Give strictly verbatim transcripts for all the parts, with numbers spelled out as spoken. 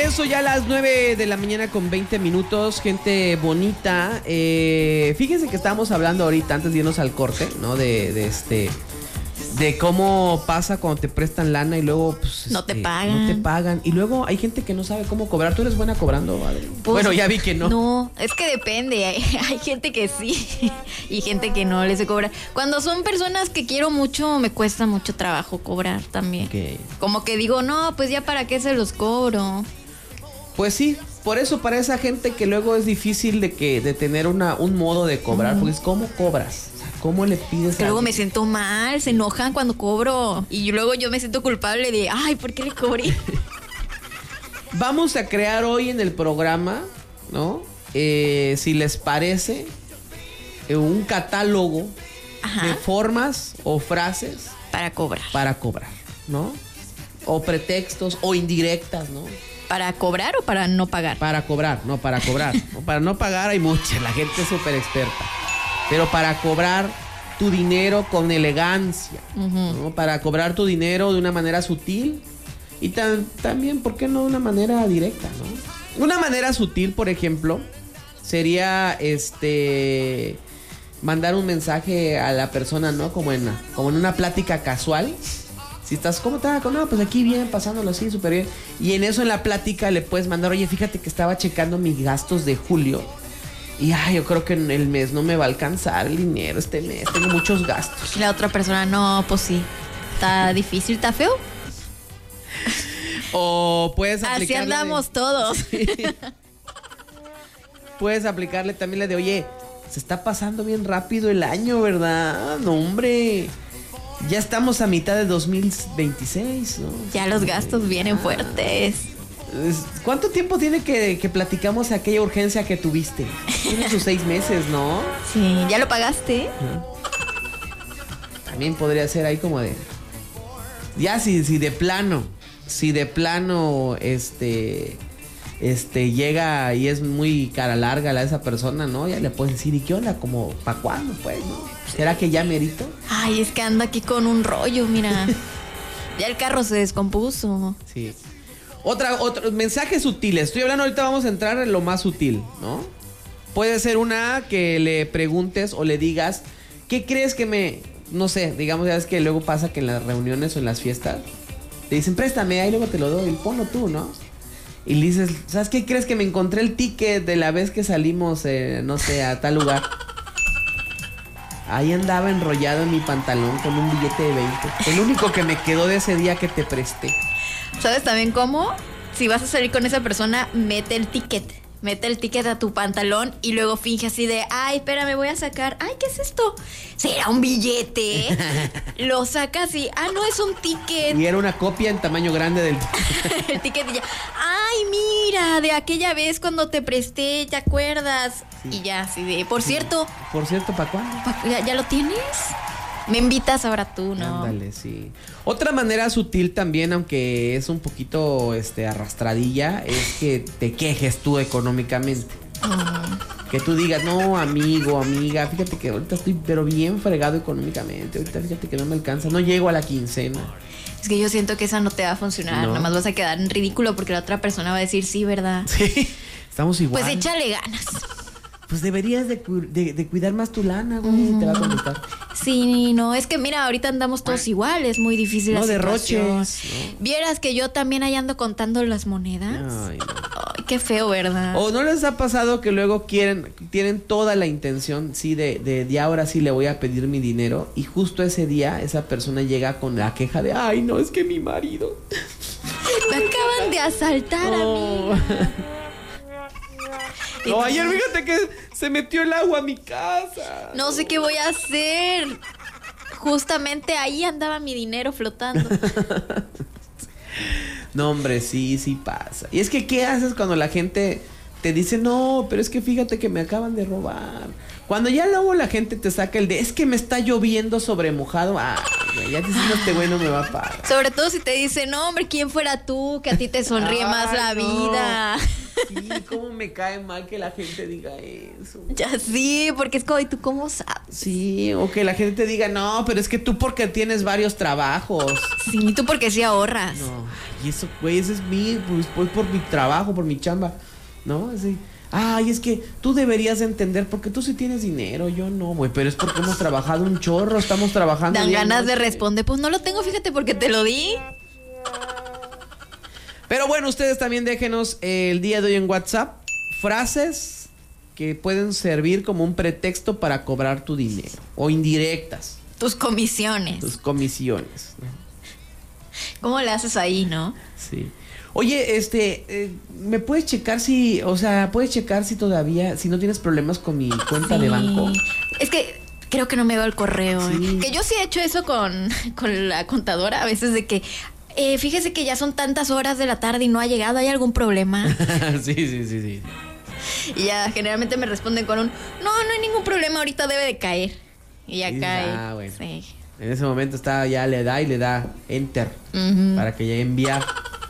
regreso ya a las nueve de la mañana con veinte minutos, gente bonita. Eh, fíjense que estábamos hablando ahorita, antes de irnos al corte, ¿no? De, de este... De cómo pasa cuando te prestan lana y luego pues, no este, te pagan. No te pagan. Y luego hay gente que no sabe cómo cobrar. ¿Tú eres buena cobrando, Adri? Pues, bueno, ya vi que no. No, es que depende. Hay, hay gente que sí y gente que no les cobra. Cuando son personas que quiero mucho, me cuesta mucho trabajo cobrar también. Okay. Como que digo, no, pues ya para qué se los cobro. Pues sí, por eso para esa gente que luego es difícil de que de tener una un modo de cobrar, mm. porque es cómo cobras. ¿Cómo le pides? Que luego me siento mal, se enojan cuando cobro. Y luego yo me siento culpable de, ay, ¿por qué le cobré? Vamos a crear hoy en el programa, ¿no? Eh, si les parece, eh, un catálogo Ajá. de formas o frases para cobrar. Para cobrar, ¿no? O pretextos o indirectas, ¿no? ¿Para cobrar o para no pagar? Para cobrar, no, para cobrar. No, para no pagar hay mucha, la gente es súper experta. Pero para cobrar tu dinero con elegancia, uh-huh. ¿no? Para cobrar tu dinero de una manera sutil y tan, también, ¿por qué no de una manera directa, ¿no? Una manera sutil, por ejemplo, sería este mandar un mensaje a la persona, ¿no? Como en, como en una plática casual. Si estás, ¿cómo estás? No, pues aquí bien, pasándolo así, súper bien. Y en eso en la plática le puedes mandar, oye, fíjate que estaba checando mis gastos de julio. Y ay, yo creo que en el mes no me va a alcanzar el dinero este mes, tengo muchos gastos. Y la otra persona, no, pues sí, está difícil, está feo. O puedes aplicarle... Así andamos de... todos. Sí. Puedes aplicarle también la de, oye, se está pasando bien rápido el año, ¿verdad? No, hombre, ya estamos a mitad de dos mil veintiséis, ¿no? Ya los gastos ah. vienen fuertes. ¿Cuánto tiempo tiene que, que platicamos aquella urgencia que tuviste? Tiene sus seis meses, ¿no? Sí, ¿ya lo pagaste? También podría ser ahí como de... Ya si, si de plano, si de plano este, este llega y es muy cara larga la esa persona, ¿no? Ya le puedes decir, ¿y qué onda? Como, ¿para cuándo, pues, no? ¿Será que ya merito? Ay, es que anda aquí con un rollo, mira. Ya el carro se descompuso. Sí. Otra, otro, mensajes sutiles. Estoy hablando ahorita, vamos a entrar en lo más sutil, ¿no? Puede ser una que le preguntes o le digas, ¿qué crees que me...? No sé, digamos, ya ves que luego pasa que en las reuniones o en las fiestas te dicen, préstame, ahí luego te lo doy, ponlo tú, ¿no? Y le dices, ¿sabes qué crees que me encontré el ticket de la vez que salimos, eh, no sé, a tal lugar? Ahí andaba enrollado en mi pantalón con un billete de veinte. El único que me quedó de ese día que te presté. ¿Sabes también cómo? Si vas a salir con esa persona, mete el ticket. Mete el ticket a tu pantalón y luego finge así de, ay, espérame, voy a sacar. Ay, ¿qué es esto? ¿Será un billete? Lo sacas y, ah, no, es un ticket. Y era una copia en tamaño grande del ticket. El ticket y ya, ay, mira, de aquella vez cuando te presté, ¿te acuerdas? Sí. Y ya, así de, por sí. cierto. Por cierto, ¿para cuándo? ¿Ya, ¿Ya lo tienes? Me invitas ahora tú, ¿no? Ándale, sí. Otra manera sutil también, aunque es un poquito este, arrastradilla, es que te quejes tú económicamente. Mm. Que tú digas, no, amigo, amiga, fíjate que ahorita estoy pero bien fregado económicamente. Ahorita fíjate que no me alcanza, no llego a la quincena. Es que yo siento que esa no te va a funcionar. No. Nada más vas a quedar en ridículo porque la otra persona va a decir, sí, ¿verdad? Sí, estamos igual. Pues échale ganas. Pues deberías de, cu- de, de cuidar más tu lana, güey, uh-huh. Te va a contestar. Sí, no, es que mira, ahorita andamos todos ah. igual, es muy difícil no, la situación. No, derroches. ¿No? Vieras que yo también ahí ando contando las monedas. Ay, no. Ay, qué feo, ¿verdad? ¿O no les ha pasado que luego quieren, tienen toda la intención, sí, de, de, de ahora sí le voy a pedir mi dinero, y justo ese día esa persona llega con la queja de, ay, no, es que mi marido... Me acaban de asaltar oh. a mí. No, ayer fíjate que se metió el agua a mi casa. No sé qué voy a hacer. Justamente ahí andaba mi dinero flotando. No, hombre, sí, sí pasa. Y es que, ¿qué haces cuando la gente te dice, no, pero es que fíjate que me acaban de robar? Cuando ya luego la gente te saca el de, es que me está lloviendo sobre mojado. Ah, güey, ya diciendo este güey no me va a pagar. Sobre todo si te dice, no, hombre, ¿quién fuera tú? Que a ti te sonríe Ay, más la no. vida. Sí, cómo me cae mal que la gente diga eso. Ya sí, porque es como, ¿y tú cómo sabes? Sí, o que la gente diga, no, pero es que tú porque tienes varios trabajos. Sí, tú porque sí ahorras. No, y eso, güey, ese es mi, pues, pues por mi trabajo, por mi chamba, ¿no? Así, ay, es que tú deberías de entender porque tú sí tienes dinero, yo no, güey, pero es porque hemos trabajado un chorro, estamos trabajando. Dan ganas de noche. responder, pues no lo tengo, fíjate, porque te lo di. Pero bueno, ustedes también déjenos eh, el día de hoy en WhatsApp frases que pueden servir como un pretexto para cobrar tu dinero o indirectas. Tus comisiones. Tus comisiones, ¿no? ¿Cómo le haces ahí, no? Sí. Oye, este, eh, ¿me puedes checar si, o sea, puedes checar si todavía, si no tienes problemas con mi cuenta Sí. de banco? Es que creo que no me va el correo. Sí. ¿Eh? Que yo sí he hecho eso con, con la contadora a veces de que, eh, fíjese que ya son tantas horas de la tarde y no ha llegado, ¿hay algún problema? sí, sí, sí, sí. Y ya generalmente me responden con un, no, no hay ningún problema, ahorita debe de caer. Y ya Y dices, cae. ah, bueno. Sí. En ese momento está, ya le da y le da enter Ujú. para que ya enviar.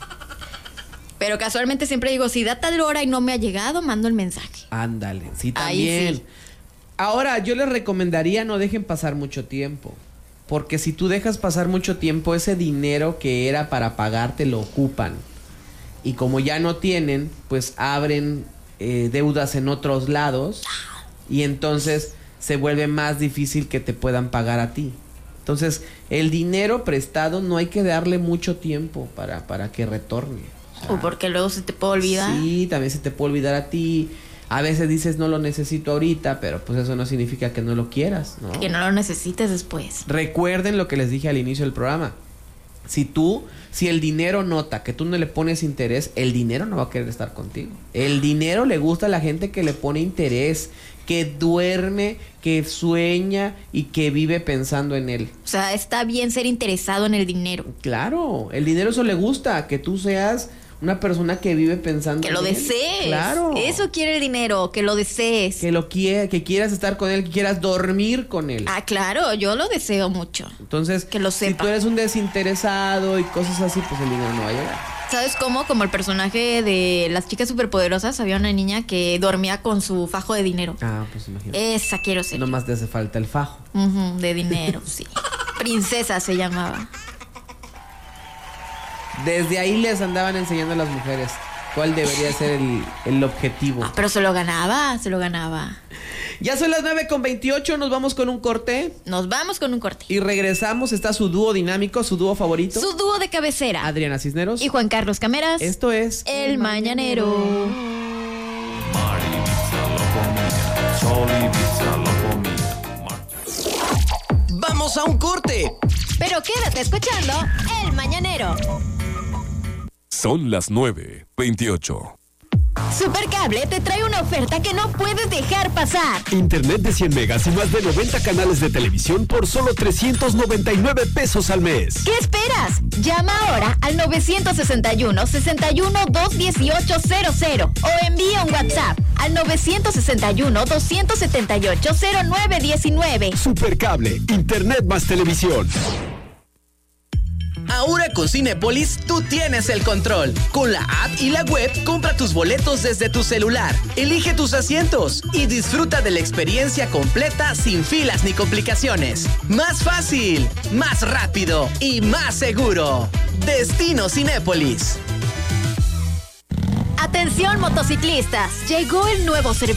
Pero casualmente siempre digo, si da tal hora y no me ha llegado, mando el mensaje. Ándale, sí, Ahí también. sí. Ahora, yo les recomendaría no dejen pasar mucho tiempo. Porque si tú dejas pasar mucho tiempo, ese dinero que era para pagarte lo ocupan. Y como ya no tienen, pues abren eh, deudas en otros lados. Y entonces se vuelve más difícil que te puedan pagar a ti. Entonces, el dinero prestado no hay que darle mucho tiempo para, para que retorne. O sea, O porque luego se te puede olvidar. sí, también se te puede olvidar a ti. A veces dices no lo necesito ahorita, pero pues eso no significa que no lo quieras, ¿no? Que no lo necesites después. Recuerden lo que les dije al inicio del programa. Si tú, si el dinero nota que tú no le pones interés, el dinero no va a querer estar contigo. El dinero le gusta a la gente que le pone interés, que duerme, que sueña y que vive pensando en él. O sea, está bien ser interesado en el dinero. Claro, el dinero eso le gusta, que tú seas una persona que vive pensando Que en lo él. desees. Claro. Eso quiere el dinero, que lo desees. Que lo quiera, que quieras estar con él, que quieras dormir con él. Ah, claro, yo lo deseo mucho. Entonces, que lo si sepa. tú eres un desinteresado y cosas así, pues el dinero no va a llegar. ¿Sabes cómo? Como el personaje de las chicas superpoderosas, había una niña que dormía con su fajo de dinero. Ah, pues imagínate. Esa quiero ser. No más te hace falta el fajo. Ujú, de dinero, sí. Princesa se llamaba. Desde ahí les andaban enseñando a las mujeres cuál debería ser el, el objetivo. Ah, pero se lo ganaba, se lo ganaba. Ya son las nueve con veintiocho, nos vamos con un corte Nos vamos con un corte. y regresamos. Está su dúo dinámico, su dúo favorito. Su dúo de cabecera. Adriana Cisneros. Y Juan Carlos Cameras. Esto es El Mañanero. Mari Pizza Soli Pizza ¡Vamos a un corte! Pero quédate escuchando El Mañanero. Son las nueve veintiocho. Supercable te trae una oferta que no puedes dejar pasar. Internet de cien megas y más de noventa canales de televisión por solo trescientos noventa y nueve pesos al mes. ¿Qué esperas? Llama ahora al nueve seis uno, seis uno, dos uno ocho cero cero o envía un WhatsApp al nueve seis uno, dos siete ocho, cero nueve uno nueve. Supercable, Internet más televisión. Ahora con Cinépolis tú tienes el control. Con la app y la web compra tus boletos desde tu celular, elige tus asientos y disfruta de la experiencia completa sin filas ni complicaciones. Más fácil, más rápido y más seguro. Destino Cinépolis. Atención motociclistas, llegó el nuevo servicio